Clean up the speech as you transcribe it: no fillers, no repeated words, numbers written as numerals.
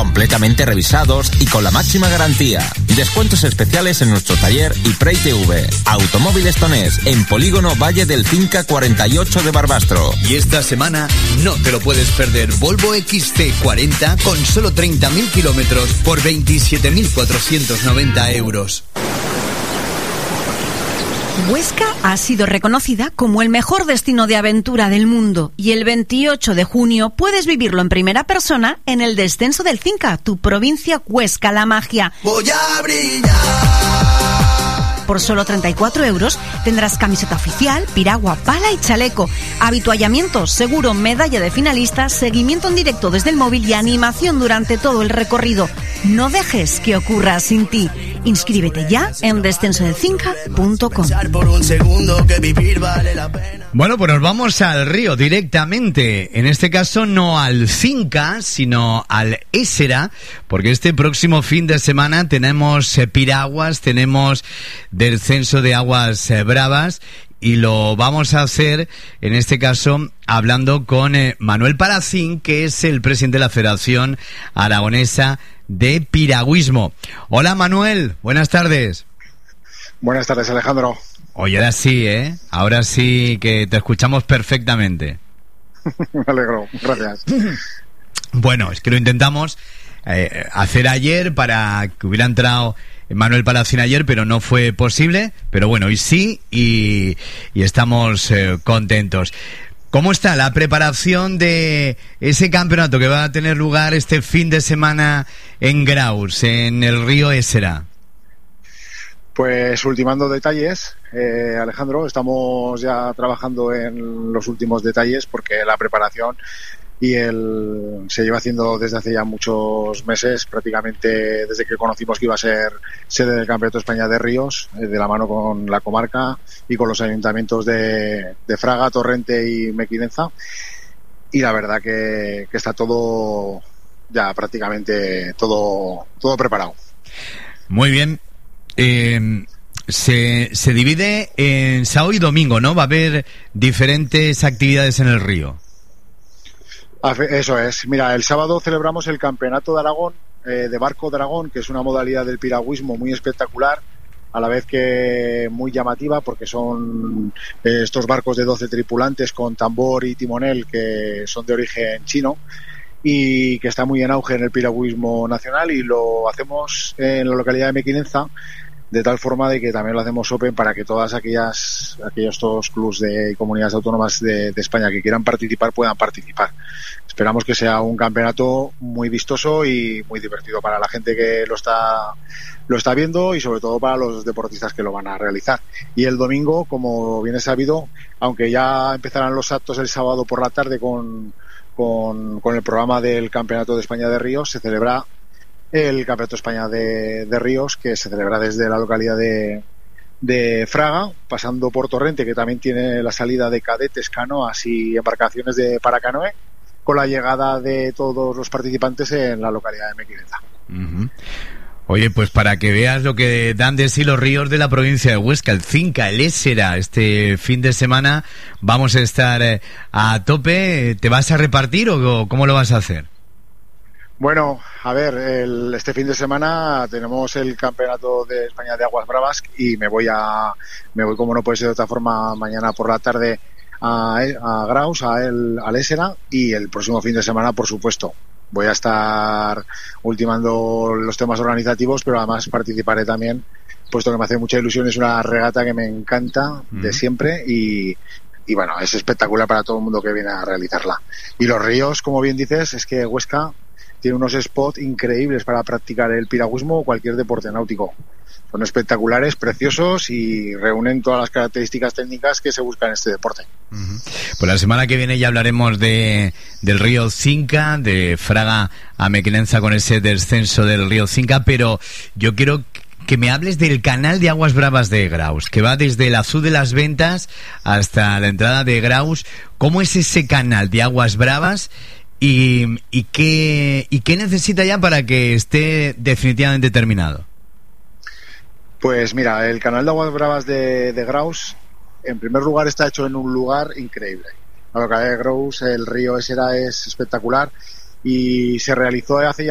completamente revisados y con la máxima garantía. Descuentos especiales en nuestro taller y Prey TV. Automóviles Tonés, en Polígono Valle del Cinca 48 de Barbastro. Y esta semana no te lo puedes perder. Volvo XC40 con solo 30.000 kilómetros por 27.490 euros. Huesca ha sido reconocida como el mejor destino de aventura del mundo y el 28 de junio puedes vivirlo en primera persona en el descenso del Cinca, tu provincia Huesca, la magia. Voy a brillar. Por solo 34 euros tendrás camiseta oficial, piragua, pala y chaleco, habituallamiento, seguro, medalla de finalista, seguimiento en directo desde el móvil y animación durante todo el recorrido. No dejes que ocurra sin ti. Inscríbete ya en descensodelcinca.com. Bueno, pues nos vamos al río directamente. En este caso no al Cinca, sino al Ésera, porque este próximo fin de semana tenemos piraguas, tenemos descenso de aguas bravas, y lo vamos a hacer, en este caso, hablando con Manuel Palacín, que es el presidente de la Federación Aragonesa de Piragüismo. Hola, Manuel, buenas tardes. Buenas tardes, Alejandro. Oye, ahora sí, ahora sí que te escuchamos perfectamente. Me alegro, gracias. Bueno, es que lo intentamos hacer ayer para que hubiera entrado Manuel Palacín ayer, pero no fue posible. Pero bueno, hoy sí, y estamos contentos. ¿Cómo está la preparación de ese campeonato que va a tener lugar este fin de semana en Graus, en el río Ésera? Pues ultimando detalles, Alejandro, estamos ya trabajando en los últimos detalles porque la preparación se lleva haciendo desde hace ya muchos meses, prácticamente desde que conocimos que iba a ser sede del Campeonato de España de Ríos, de la mano con la comarca y con los ayuntamientos de Fraga, Torrente y Mequinenza. Y la verdad que está todo ya prácticamente todo preparado. Muy bien. Se divide en sábado y domingo, ¿no? Va a haber diferentes actividades en el río. Eso es. Mira, el sábado celebramos el Campeonato de Aragón, de Barco de Aragón, que es una modalidad del piragüismo muy espectacular, a la vez que muy llamativa, porque son estos barcos de 12 tripulantes con tambor y timonel que son de origen chino y que está muy en auge en el piragüismo nacional, y lo hacemos en la localidad de Mequinenza, de tal forma de que también lo hacemos open para que todas aquellos clubs de comunidades autónomas de España que quieran participar puedan participar. Esperamos que sea un campeonato muy vistoso y muy divertido para la gente que lo está viendo, y sobre todo para los deportistas que lo van a realizar. Y el domingo, como bien es sabido, aunque ya empezarán los actos el sábado por la tarde con el programa del Campeonato de España de Ríos, se celebra el Campeonato de España de Ríos, que se celebra desde la localidad de Fraga, pasando por Torrente, que también tiene la salida de cadetes, canoas y embarcaciones para canoe, con la llegada de todos los participantes en la localidad de Mequinenza. Uh-huh. Oye, pues para que veas lo que dan de sí los ríos de la provincia de Huesca, el Cinca, el Ésera, este fin de semana vamos a estar a tope. ¿Te vas a repartir o cómo lo vas a hacer? Bueno, a ver, este fin de semana tenemos el Campeonato de España de Aguas Bravas y me voy como no puede ser de otra forma mañana por la tarde a Graus, al Ésera, y el próximo fin de semana, por supuesto, voy a estar ultimando los temas organizativos, pero además participaré también, puesto que me hace mucha ilusión. Es una regata que me encanta de siempre y bueno, es espectacular para todo el mundo que viene a realizarla. Y los ríos, como bien dices, es que Huesca tiene unos spots increíbles para practicar el piragüismo o cualquier deporte náutico. Son espectaculares, preciosos y reúnen todas las características técnicas que se buscan en este deporte. Uh-huh. Pues la semana que viene ya hablaremos del río Cinca, de Fraga a Mequinenza con ese descenso del río Cinca, pero yo quiero que me hables del canal de Aguas Bravas de Graus, que va desde el Azul de las Ventas hasta la entrada de Graus. ¿Cómo es ese canal de Aguas Bravas y qué necesita ya para que esté definitivamente terminado? Pues mira, el canal de Aguas Bravas de Graus, en primer lugar, está hecho en un lugar increíble. La localidad de Graus, el río Ésera es espectacular y se realizó hace ya